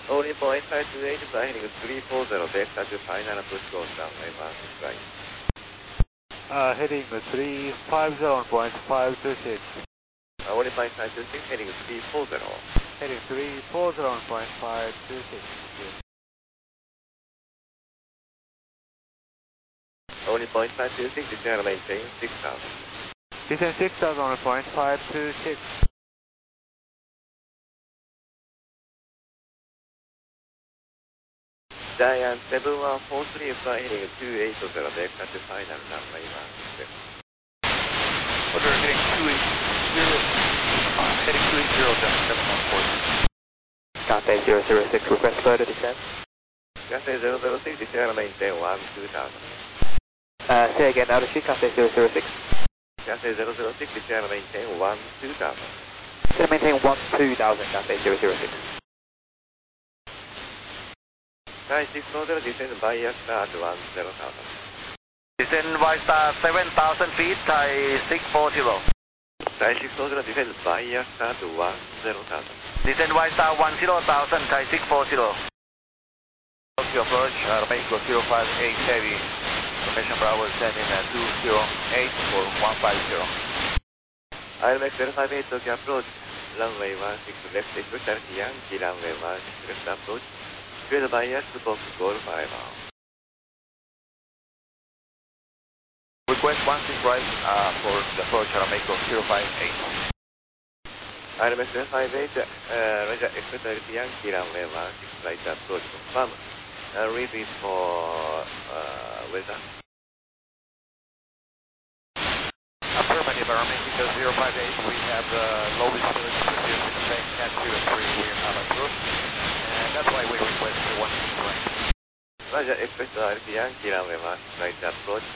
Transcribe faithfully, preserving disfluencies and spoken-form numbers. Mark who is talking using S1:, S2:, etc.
S1: Only point five two eight, fly heading three four zero, vector to final approach course runway one six right.
S2: Uh, heading three five zero point five two six.
S1: Uh, Only point five two six, heading three four zero.
S2: Heading three four zero point five two six. Yes.
S1: Only point five two six, descend maintain six thousand.
S2: Descend six thousand point five two six.
S1: Giant seven one four three, fly heading two eight zero, vector to final runway one six.
S3: Order heading two eight zero, uh, heading two eight zero, seven one four.
S4: Cathay zero zero six, request further descent.
S1: Cathay zero zero six, descend maintain one two thousand.
S4: Uh, say again, altitude, Cathay zero zero six.
S1: Cathay zero zero six, descend maintain one two thousand.
S4: Descend maintain one two thousand, Cathay zero zero six.
S1: Sky six four zero, descend by star at one zero thousand.
S3: Descend Y star seven thousand feet, Thai six four zero.
S1: Sky six four zero, descend by star to one zero thousand.
S3: Descend Y star one zero thousand, Thai six four zero. Tokyo approach, uh, Mexico zero five eight heavy. Information Bravo sending at two zero eight for one five zero.
S1: I M X zero five eight, Tokyo approach. Runway one six left, specialty Yankee, runway one six left approach. Cleared by S, box Golf five.
S3: Request one six right uh, for the approach Aramaico zero five eight.
S1: I M X zero five eight, uh, Roger, specialty Yankee, runway one six right approach. Confirm. Uh, repeat for uh, weather.
S3: Affirmative, Aramaico zero five eight. We have uh, low visibility for zero six bank at zero three. We have approach. And that's why we request one six right.
S1: Roger, specialty Yankee, runway one six right approach.